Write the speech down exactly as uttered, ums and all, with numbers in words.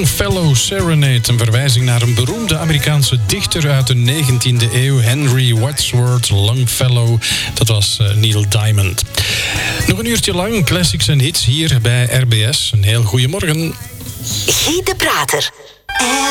Longfellow Serenade, een verwijzing naar een beroemde Amerikaanse dichter uit de negentiende eeuw, Henry Wadsworth Longfellow. Dat was uh, Neil Diamond. Nog een uurtje lang classics en hits hier bij R B S. Een heel goede morgen. Guy de Prater.